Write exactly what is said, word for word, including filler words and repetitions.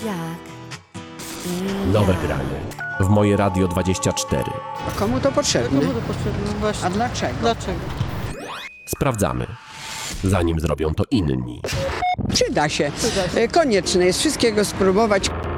Jak? Nowe granie w Moje Radio dwadzieścia cztery. A komu to potrzebne? Komu to potrzebne? Właśnie. A dlaczego? Dlaczego? Sprawdzamy, zanim zrobią to inni. Przyda się. Przyda się. E, Konieczne jest wszystkiego spróbować.